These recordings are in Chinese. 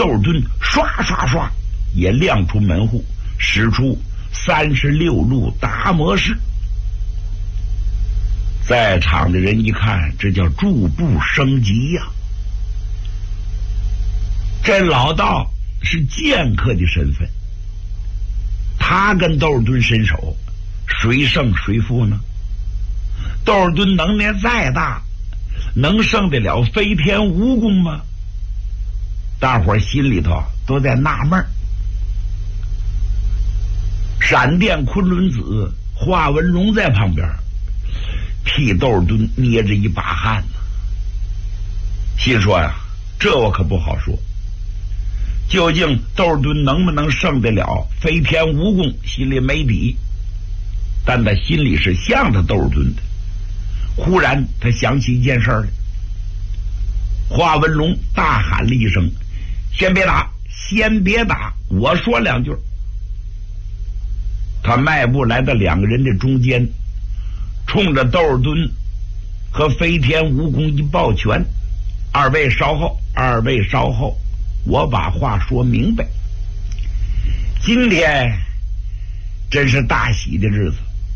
窦尔敦刷刷刷也亮出门户，使出36路大模式。在场的人一看，这叫逐步升级呀。这老道是剑客的身份，他跟窦尔敦伸手，谁胜谁负呢？窦尔敦能耐再大，能胜得了飞天蜈蚣吗？大伙儿心里头都在纳闷。闪电昆仑子华文荣在旁边替窦尔敦捏着一把汗呢，心说呀，这我可不好说。究竟窦尔敦能不能胜得了飞天蜈蚣，心里没底，但他心里是向着窦尔敦的。忽然他想起一件事来，华文龙大喊了一声：“先别打，先别打，我说两句。”他迈步来到两个人的中间，冲着窦尔敦和飞天蜈蚣一抱拳：“二位稍后，二位稍后，我把话说明白。今天真是大喜的日子，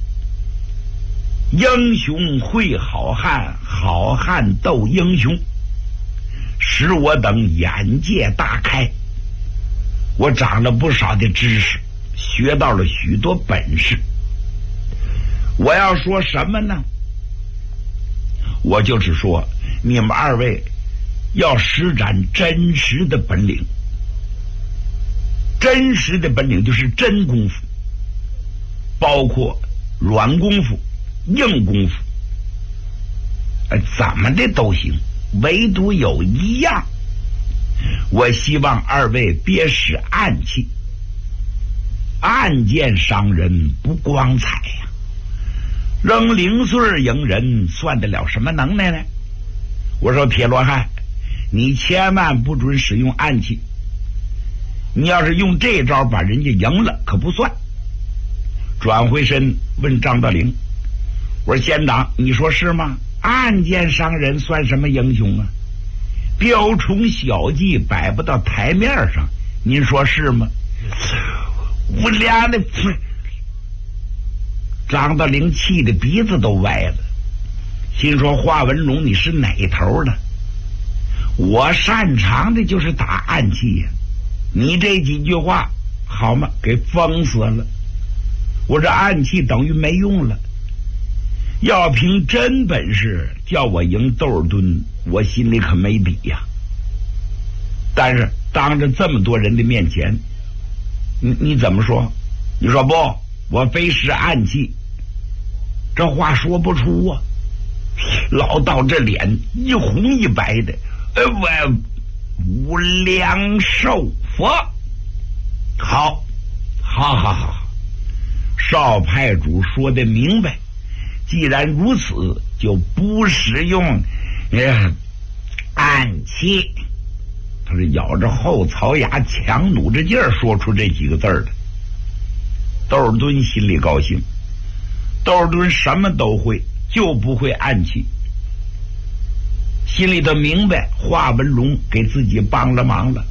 英雄会好汉，好汉斗英雄，使我等眼界大开。我长了不少的知识，学到了许多本事。我要说什么呢？我就只说你们二位要施展真实的本领。真实的本领就是真功夫，包括软功夫、硬功夫，怎么的都行，唯独有一样，我希望二位别使暗器。暗箭伤人不光彩呀，扔零碎迎人算得了什么能耐呢？我说铁罗汉，你千万不准使用暗器，你要是用这招把人家赢了可不算。转回身问张道陵，我说县长，你说是吗？暗箭伤人算什么英雄啊？雕虫小技摆不到台面上，您说是吗？我俩的张道陵气的鼻子都歪了，心说华文龙你是哪头的？我擅长的就是打暗器呀，你这几句话好吗？给封死了。我这暗器等于没用了。要凭真本事叫我赢窦尔敦，我心里可没底呀。但是当着这么多人的面前，你怎么说？你说不，我非使暗器，这话说不出啊。老道这脸一红一白的，我无量寿佛。好，少派主说得明白，既然如此，就不使用暗器。他是咬着后槽牙，强努着劲儿说出这几个字的。窦尔敦心里高兴，窦尔敦什么都会，就不会暗器。心里头明白华文龙给自己帮了忙了。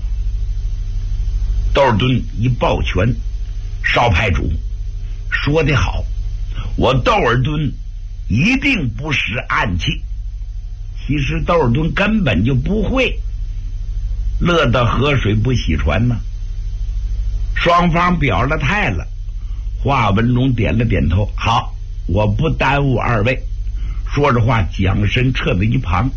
窦尔敦一抱拳，少派主说得好，我窦尔敦一定不使暗器。其实窦尔敦根本就不会，乐得河水不洗船呢。双方表了态了，华文龙点了点头，好，我不耽误二位。说着话，将身撤到一旁。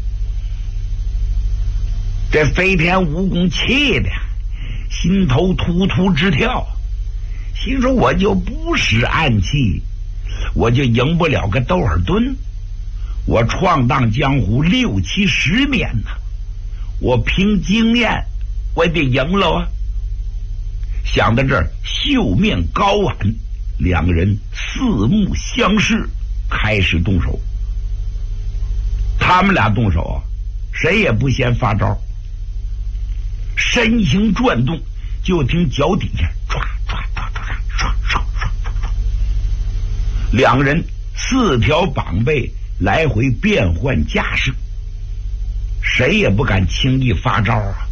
这飞天蜈蚣气的心头突突直跳，心说我就不使暗器，我就赢不了个窦尔敦。我闯荡江湖6、7、10年呢，我凭经验我得赢了啊。想到这儿，袖面高挽，两个人四目相视，开始动手。他们俩动手啊，谁也不先发招，身形转动，就听脚底下唰唰唰唰唰唰唰唰，两个人4条膀背来回变换架势，谁也不敢轻易发招啊。